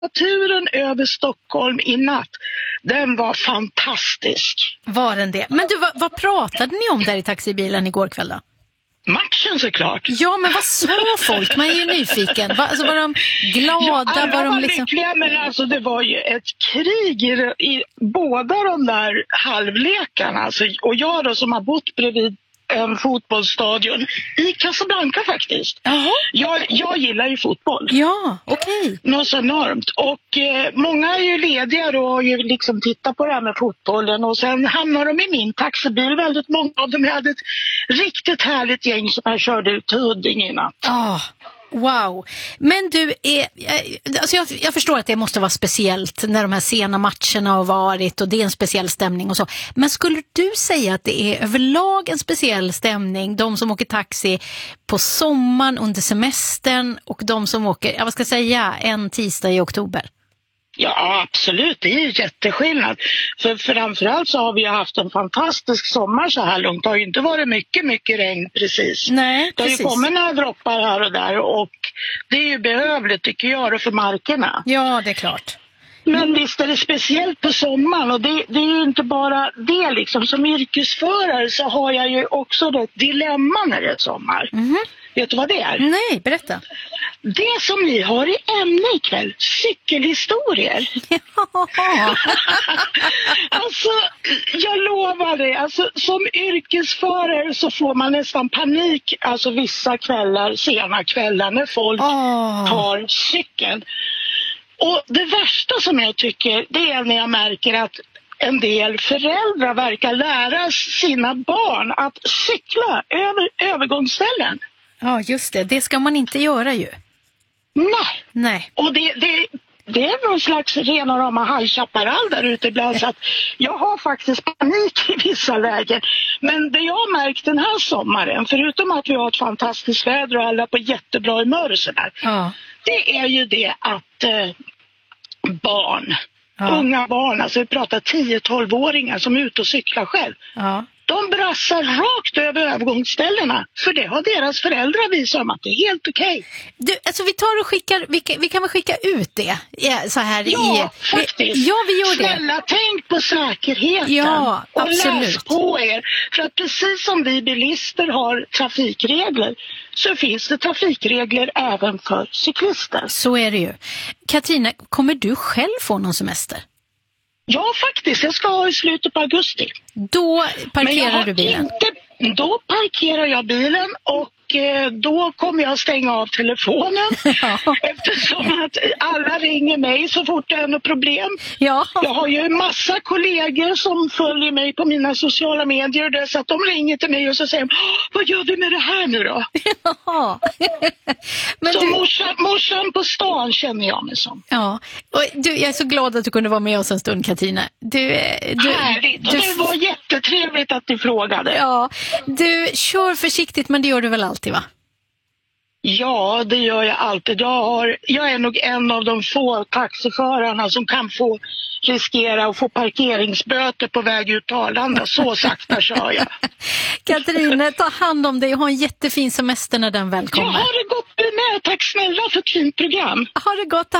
turen över Stockholm i natt, den var fantastisk. Var den det? Men du, vad pratade ni om där i taxibilen igår kväll då? Matchen såklart. Ja, men vad sa folk? Man är ju nyfiken. Var de glada? Ja, var de var liksom... lyckliga, men alltså det var ju ett krig i båda de där halvlekarna. Alltså, och jag då som har bott bredvid en fotbollsstadion i Casablanca faktiskt. Jaha. Jag gillar ju fotboll. Ja, okej. Något så enormt. Och många är ju lediga då och ju liksom tittar på det här med fotbollen. Och sen hamnar de i min taxibil. Väldigt många av dem. Jag hade ett riktigt härligt gäng som jag körde ut till Huddinge i natt. Wow. Men du, alltså jag förstår att det måste vara speciellt när de här sena matcherna har varit och det är en speciell stämning och så. Men skulle du säga att det är överlag en speciell stämning, de som åker taxi på sommaren under semestern och de som åker, vad ska jag säga, en tisdag i oktober? Ja, absolut. Det är ju jätteskillnad. För framförallt så har vi haft en fantastisk sommar så här långt. Det har ju inte varit mycket regn precis. Nej, det har ju kommit några droppar här och där och det är ju behövligt tycker jag för markerna. Ja, det är klart. Men visst är det speciellt på sommaren och det är ju inte bara det liksom. Som yrkesförare så har jag ju också ett dilemma när det är sommar. Vet du vad det är? Nej, berätta. Det som ni har i ämne ikväll, cykelhistorier. Alltså, jag lovar dig, alltså, som yrkesförare så får man nästan panik, alltså vissa kvällar, sena kvällar när folk tar cykeln. Och det värsta som jag tycker, det är när jag märker att en del föräldrar verkar lära sina barn att cykla över övergångsställen. Ja, just det. Det ska man inte göra ju. Nej. Och det är någon slags rena rama High Chaparral där ute ibland. Så att jag har faktiskt panik i vissa lägen. Men det jag har märkt den här sommaren, förutom att vi har ett fantastiskt väder och alla på jättebra humör och sådär. Det är ju det att unga barn, alltså vi pratar 10-12-åringar som är ute och cyklar själv. De brassar rakt över övergångsställena. För det har deras föräldrar visat om att det är helt okej. Du, alltså vi tar och skickar, vi kan väl skicka ut det så här faktiskt. Ja, vi gör det. Snälla, tänk på säkerheten. Ja, absolut. Och läs på er. För att precis som vi bilister har trafikregler så finns det trafikregler även för cyklister. Så är det ju. Katrina, kommer du själv få någon semester? Ja, faktiskt. Jag ska ha i slutet på augusti. Då parkerar du bilen? Då parkerar jag bilen och då kommer jag stänga av telefonen. Eftersom att alla ringer mig så fort det är något problem. Jag har ju en massa kollegor som följer mig på mina sociala medier. Så att de ringer till mig och så säger vad gör vi med det här nu då? Men så morsan på stan känner jag mig som. Ja, och jag är så glad att du kunde vara med oss en stund, Katrina. Härligt, och det var jättetrevligt att du frågade. Ja, du kör försiktigt, men det gör du väl alltid, va? Ja, det gör jag alltid. Jag är nog en av de få taxiförarna som kan få riskera att få parkeringsböter på väg ut till Arlanda. Så sakta kör jag. Katrine, ta hand om dig och ha en jättefin semester när den väl kommer. Jag har det gott med. Tack snälla för ett fint program. Ha det gott.